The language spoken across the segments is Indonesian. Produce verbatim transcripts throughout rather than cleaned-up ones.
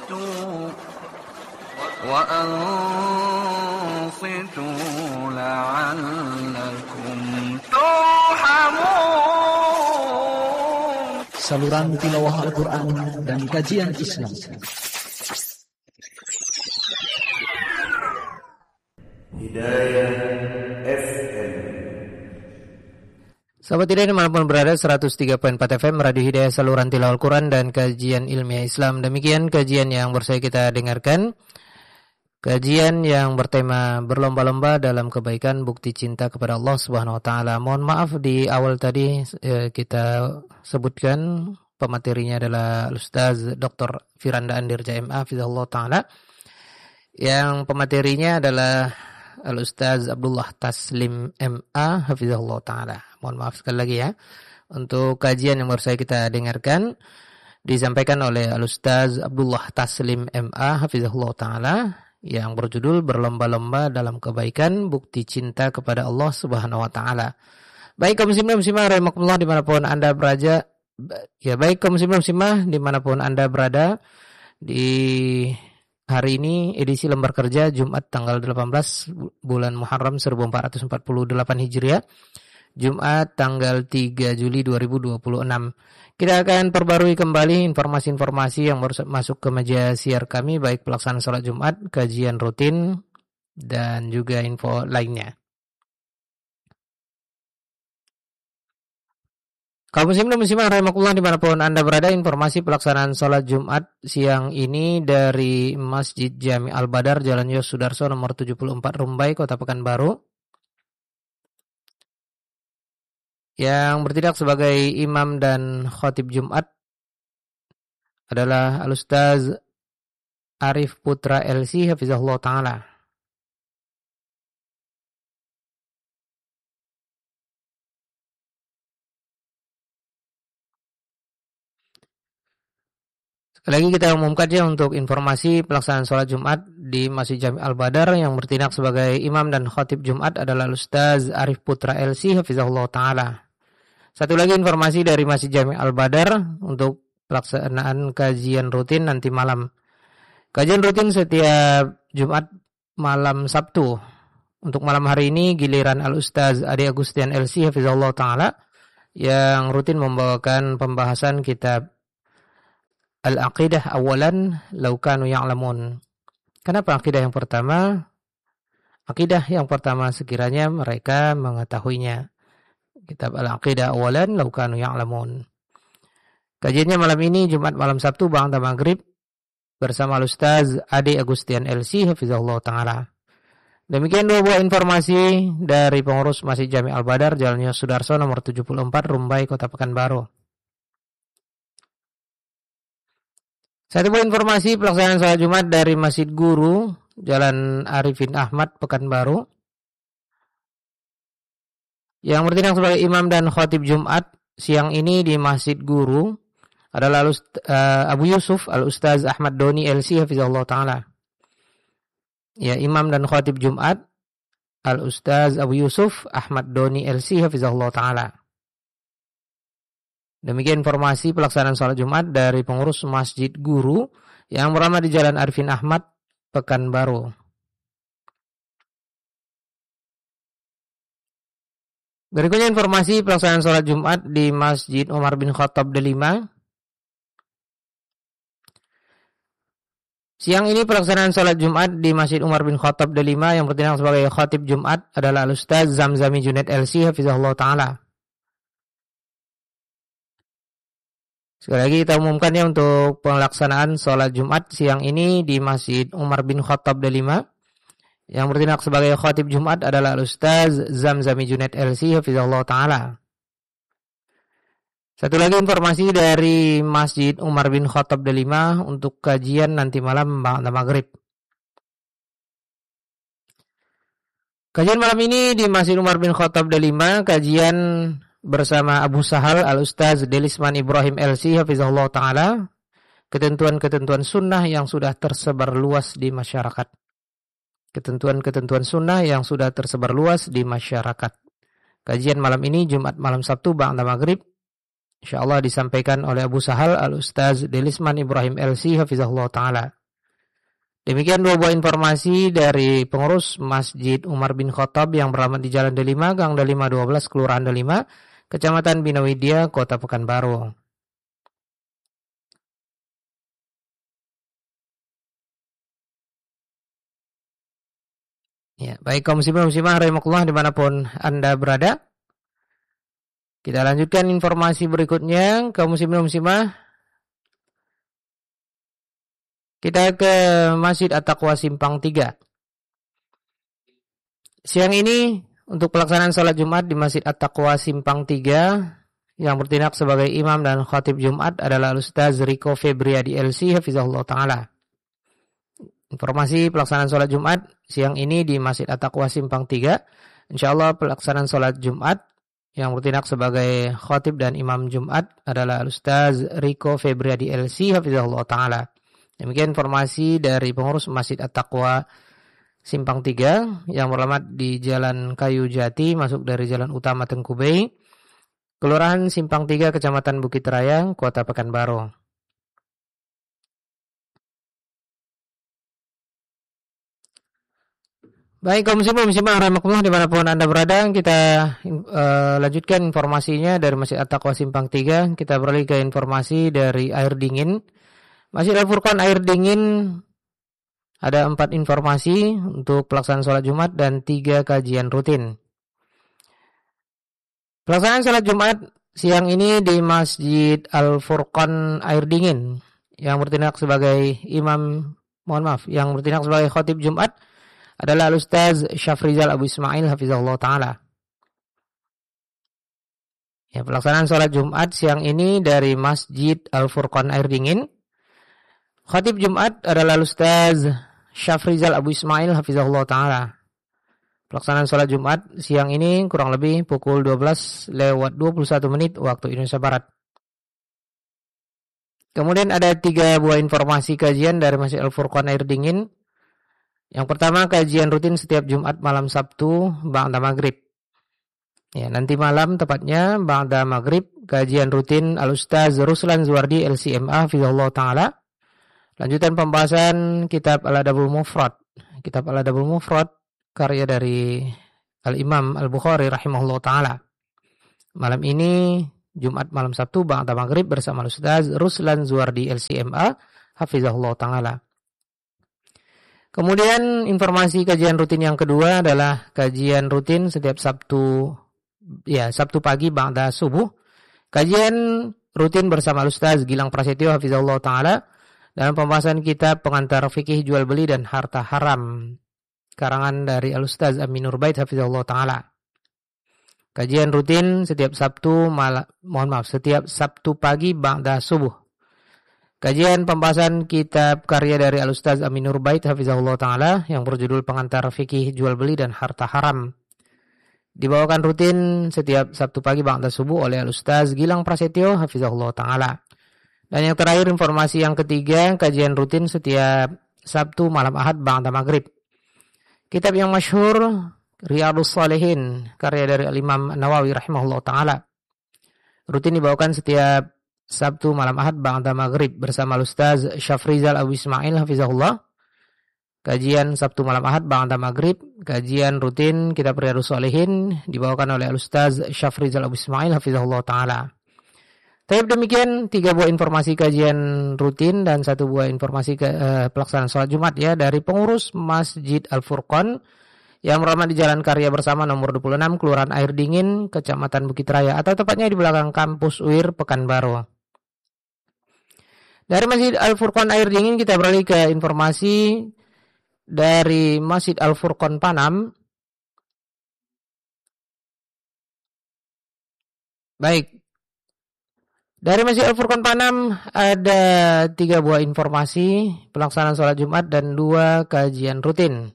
وأنصتوا لعلكم ترحمون. Saluran tilawah Al-Quran dan kajian Islam. Hidayah F M. Sahabat Hidayah dimanapun berada, seratus tiga koma empat F M Radio Hidayah, saluran tilawah Al-Quran dan kajian ilmiah Islam. Demikian kajian yang baru kita dengarkan. Kajian yang bertema berlomba-lomba dalam kebaikan, bukti cinta kepada Allah Subhanahu wa taala. Mohon maaf di awal tadi eh, kita sebutkan pematerinya adalah Ustaz Doktor Firanda Andirja M A Hafizahullah taala. Yang pematerinya adalah Al-Ustaz Abdullah Taslim M A Hafizahullah taala. Mohon maaf sekali lagi ya. Untuk kajian yang baru saya kita dengarkan disampaikan oleh Al-Ustaz Abdullah Taslim M A Hafizahullah taala yang berjudul berlomba-lomba dalam kebaikan, bukti cinta kepada Allah Subhanahu wa taala. Baik kaum muslimin muslimah rahimakumullah dimanapun Anda berada, ya baik kaum muslimin muslimah dimanapun Anda berada, di hari ini edisi lembar kerja Jumat tanggal delapan belas bulan Muharram seribu empat ratus empat puluh delapan Hijriah, Jumat tanggal tiga Juli dua ribu dua puluh enam. Kita akan perbarui kembali informasi-informasi yang baru masuk ke meja siar kami, baik pelaksanaan sholat Jumat, kajian rutin, dan juga info lainnya. Kaum muslimin dan muslimah rahimakumullah dimanapun Anda berada, informasi pelaksanaan sholat Jumat siang ini dari Masjid Jami Al-Badar, Jalan Yos Sudarso nomor tujuh puluh empat Rumbai, Kota Pekanbaru. Yang bertindak sebagai imam dan khatib Jumat adalah Al-Ustaz Arif Putra L C Hafizahullah ta'ala. Sekali lagi kita umumkannya untuk informasi pelaksanaan sholat Jumat di Masjid Jami Al-Badar, yang bertindak sebagai imam dan khatib Jumat adalah Al-Ustaz Arif Putra L C Hafizahullah ta'ala. Satu lagi informasi dari Masjid Jami Al-Badar untuk pelaksanaan kajian rutin nanti malam. Kajian rutin setiap Jumat malam Sabtu. Untuk malam hari ini giliran Al-Ustaz Ade Agustian L C Hafizahullah ta'ala yang rutin membawakan pembahasan kitab Al-Aqidah Awalan Law Kanu Ya'lamun. Kenapa akidah yang pertama? Akidah yang pertama sekiranya mereka mengetahuinya. Kitab Al-Aqidah Awalan Law Kanu Ya'lamun. Kajiannya malam ini Jumat malam Sabtu ba'da maghrib bersama Ustaz Ade Agustian L C Hafizahullah ta'ala. Demikian dua buah informasi dari pengurus Masjid Jami Al-Badar, Jalan Yos Sudarso nomor tujuh puluh empat Rumbai, Kota Pekanbaru. Satu buah informasi pelaksanaan salat Jumat dari Masjid Guru, Jalan Arifin Ahmad, Pekanbaru. Yang bertindak sebagai imam dan khatib Jumat siang ini di Masjid Guru adalah Abu Yusuf Al-Ustaz Ahmad Doni L C Hafizahullah ta'ala. Ya, imam dan khatib Jumat Al-Ustaz Abu Yusuf Ahmad Doni L C Hafizahullah ta'ala. Demikian informasi pelaksanaan sholat Jumat dari pengurus Masjid Guru yang berada di Jalan Arifin Ahmad, Pekanbaru. Berikutnya informasi pelaksanaan sholat Jumat di Masjid Umar bin Khattab Delima. Siang ini pelaksanaan sholat Jumat di Masjid Umar bin Khattab Delima yang bertindak sebagai khatib Jumat adalah Al-Ustaz Zamzami Junaid L C Hafizahullah ta'ala. Sekali lagi kita umumkannya untuk pelaksanaan sholat Jumat siang ini di Masjid Umar bin Khattab Delima. Yang bertindak sebagai khatib Jumat adalah Al-Ustaz Zamzami Junaid L C Hafizahullah ta'ala. Satu lagi informasi dari Masjid Umar bin Khattab Delima untuk kajian nanti malam ba'da maghrib. Kajian malam ini di Masjid Umar bin Khattab Delima, kajian bersama Abu Sahal Al-Ustaz Delisman Ibrahim L C Hafizahullah ta'ala. Ketentuan-ketentuan sunnah yang sudah tersebar luas di masyarakat. Ketentuan-ketentuan sunnah yang sudah tersebar luas di masyarakat. Kajian malam ini Jumat malam Sabtu ba'da maghrib, insyaallah disampaikan oleh Abu Sahal Al-Ustaz Delisman Ibrahim L C Hafizahullah ta'ala. Demikian dua buah informasi dari pengurus Masjid Umar bin Khattab yang beralamat di Jalan Delima, Gang Delima dua belas, Kelurahan Delima, Kecamatan Bina Widya, Kota Pekanbaru. Ya, baik kaum muslimin muslimah rahimakumullah dimanapun Anda berada. Kita lanjutkan informasi berikutnya kaum muslimin muslimah. Kita ke Masjid At-Taqwa Simpang tiga. Siang ini untuk pelaksanaan sholat Jumat di Masjid At-Taqwa Simpang tiga yang bertindak sebagai imam dan khatib Jumat adalah Ustaz Riko Febriadi L C hafizahullah taala. Informasi pelaksanaan sholat Jumat siang ini di Masjid At-Taqwa Simpang tiga. InsyaAllah pelaksanaan sholat Jumat yang bertindak sebagai khatib dan imam Jumat adalah Ustaz Riko Febriadi L C hafizahullah ta'ala. Demikian informasi dari pengurus Masjid At-Taqwa Simpang tiga yang beralamat di Jalan Kayu Jati masuk dari Jalan Utama Tengkubei, Kelurahan Simpang tiga, Kecamatan Bukit Raya, Kota Pekanbaru. Baik kaum muslimin muslimah rahimakumullah dimanapun Anda berada, kita uh, lanjutkan informasinya dari Masjid At-Taqwa Simpang tiga. Kita beralih ke informasi dari air dingin. Masjid Al-Furqan air dingin ada empat informasi untuk pelaksanaan sholat Jumat dan tiga kajian rutin. Pelaksanaan sholat Jumat siang ini di Masjid Al-Furqan air dingin yang bertindak sebagai imam, mohon maaf, yang bertindak sebagai khatib Jumat adalah Ustaz Syafrizal Abu Ismail hafizahullah ta'ala. Ya, pelaksanaan sholat Jumat siang ini dari Masjid Al-Furqan air dingin. Khatib Jumat adalah Ustaz Syafrizal Abu Ismail hafizahullah ta'ala. Pelaksanaan sholat Jumat siang ini kurang lebih pukul dua belas lewat dua puluh satu menit waktu Indonesia Barat. Kemudian ada tiga buah informasi kajian dari Masjid Al-Furqan air dingin. Yang pertama, kajian rutin setiap Jumat malam Sabtu ba'da maghrib. Ya, nanti malam tepatnya ba'da maghrib kajian rutin Al-Ustaz Ruslan Zuwardi L C M A hafizahullah ta'ala. Lanjutan pembahasan kitab Al-Adabul Mufrad. Kitab Al-Adabul Mufrad karya dari Al-Imam Al-Bukhari rahimahullah ta'ala. Malam ini Jumat malam Sabtu ba'da maghrib bersama Al-Ustaz Ruslan Zuwardi L C M A hafizahullah ta'ala. Kemudian informasi kajian rutin yang kedua adalah kajian rutin setiap Sabtu, ya Sabtu pagi ba'da subuh. Kajian rutin bersama Ustaz Gilang Prasetyo hafizahullah ta'ala dalam pembahasan kitab Pengantar Fikih Jual Beli dan Harta Haram karangan dari Al-Ustaz Aminur Bait hafizahullah ta'ala. Kajian rutin setiap Sabtu malam, mohon maaf, setiap Sabtu pagi ba'da subuh. Kajian pembahasan kitab karya dari Al-Ustaz Aminur Bait hafizahullah ta'ala yang berjudul Pengantar Fikih Jual Beli dan Harta Haram. Dibawakan rutin setiap Sabtu pagi ba'da subuh oleh Al-Ustaz Gilang Prasetyo hafizahullah ta'ala. Dan yang terakhir informasi yang ketiga, kajian rutin setiap Sabtu malam Ahad ba'da maghrib. Kitab yang masyhur Riyadhus Shalihin karya dari Al-Imam Nawawi rahimahullah ta'ala. Rutin dibawakan setiap Sabtu malam Ahad ba'da maghrib bersama Ustaz Syafrizal Abu Ismail hafizahullah. Kajian Sabtu malam Ahad ba'da maghrib, kajian rutin kitab Riyadhus Shalihin dibawakan oleh Ustaz Syafrizal Abu Ismail hafizahullah ta'ala. Tapi demikian tiga buah informasi kajian rutin dan satu buah informasi ke, eh, pelaksanaan sholat Jumat ya dari pengurus Masjid Al-Furqan yang beralamat di Jalan Karya Bersama nomor dua puluh enam Kelurahan Air Dingin, Kecamatan Bukit Raya atau tepatnya di belakang kampus U I R Pekanbaru. Dari Masjid Al-Furqan Air Dingin kita beralih ke informasi dari Masjid Al-Furqan Panam. Baik. Dari Masjid Al-Furqan Panam ada tiga buah informasi pelaksanaan sholat Jumat dan dua kajian rutin.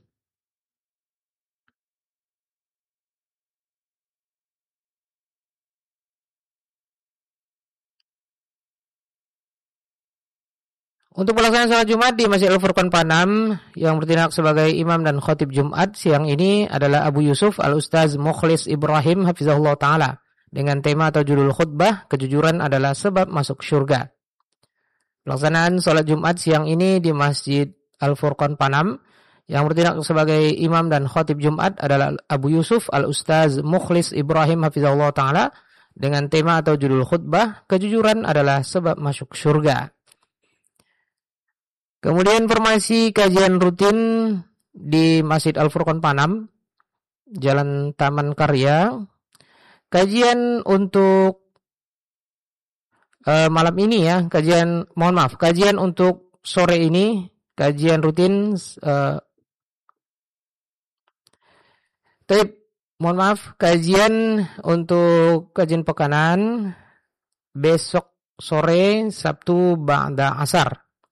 Untuk pelaksanaan sholat Jumat di Masjid Al-Furqan Panam yang bertindak sebagai imam dan khatib Jumat siang ini adalah Abu Yusuf Al-Ustaz Mukhlis Ibrahim hafizahullah ta'ala. Dengan tema atau judul khutbah, kejujuran adalah sebab masuk syurga. Pelaksanaan sholat Jumat siang ini di Masjid Al-Furqan Panam. Yang bertindak sebagai imam dan khatib Jumat adalah Abu Yusuf Al-Ustaz Mukhlis Ibrahim hafizahullah ta'ala, dengan tema atau judul khutbah, kejujuran adalah sebab masuk surga. Kemudian informasi kajian rutin di Masjid Al-Furqan Panam, Jalan Taman Karya. Kajian untuk uh, malam ini ya, kajian, mohon maaf, kajian untuk sore ini, kajian rutin uh, Taip, mohon maaf, kajian untuk kajian pekanan besok sore Sabtu ba'da asar.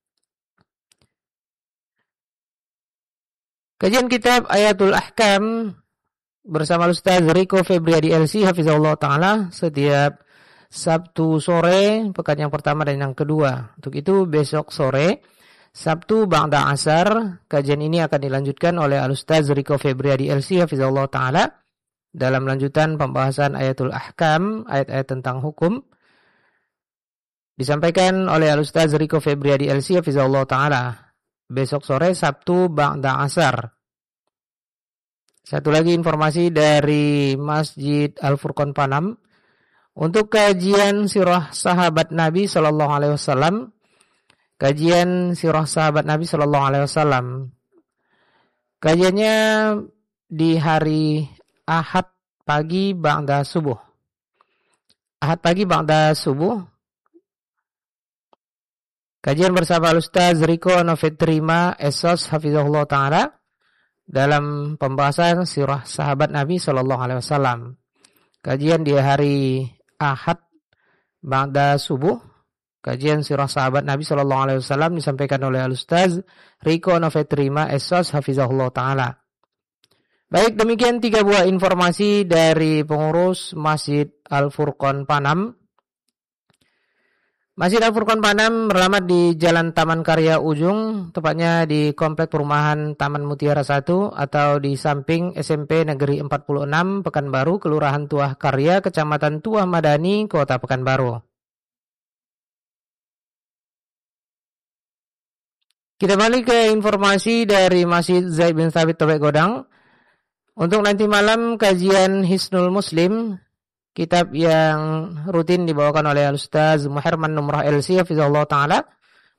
Kajian kitab Ayatul Ahkam bersama Ustaz Riko Febriadi L C hafizahullah ta'ala setiap Sabtu sore pekan yang pertama dan yang kedua. Untuk itu besok sore Sabtu ba'da asar, kajian ini akan dilanjutkan oleh Al-Ustaz Riko Febriadi L C hafizahullah ta'ala dalam lanjutan pembahasan Ayatul Ahkam, ayat-ayat tentang hukum, disampaikan oleh Al-Ustaz Riko Febriadi L C hafizahullah ta'ala besok sore Sabtu ba'da asar. Satu lagi informasi dari Masjid Al-Furqan Panam, untuk kajian sirah sahabat Nabi sallallahu alaihi wasallam, kajian sirah sahabat Nabi sallallahu alaihi wasallam. Kajiannya di hari Ahad pagi ba'da subuh. Ahad pagi ba'da subuh. Kajian bersama Ustaz Riko Nofetrima Esos hafizahullah ta'ala dalam pembahasan sirah sahabat Nabi sallallahu alaihi wasallam. Kajian di hari Ahad ba'da subuh. Kajian sirah sahabat Nabi sallallahu alaihi wasallam disampaikan oleh Al-Ustaz Riko Nofetrima Esos hafizahullah ta'ala. Baik, demikian tiga buah informasi dari pengurus Masjid Al-Furqan Panam. Masjid Al-Furqan Panam beralamat di Jalan Taman Karya Ujung, tepatnya di Komplek Perumahan Taman Mutiara satu atau di samping S M P Negeri empat puluh enam Pekanbaru, Kelurahan Tuah Karya, Kecamatan Tuah Madani, Kota Pekanbaru. Kita balik ke informasi dari Masjid Zaid bin Thabit Tobek Godang. Untuk nanti malam kajian Hisnul Muslim, kitab yang rutin dibawakan oleh Al-Ustaz Muherman Numrah L C hafizahullah ta'ala,